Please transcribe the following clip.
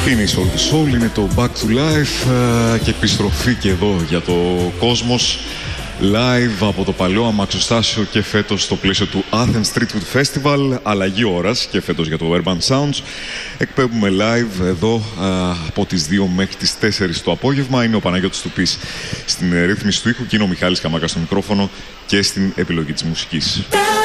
Είναι η Soul to Soul, είναι το Back to Life και επιστροφή και εδώ για το κόσμος live από το παλαιό αμαξοστάσιο και φέτος στο πλαίσιο του Athens Street Food Festival, αλλαγή ώρας και φέτος για το Urban Sounds. Εκπέμπουμε live εδώ από τις 2 μέχρι τις 4 το απόγευμα. Είναι ο Παναγιώτης Τουπής στην ρύθμιση του ήχου και είναι ο Μιχάλης Καμάκας στο μικρόφωνο και στην επιλογή της μουσικής.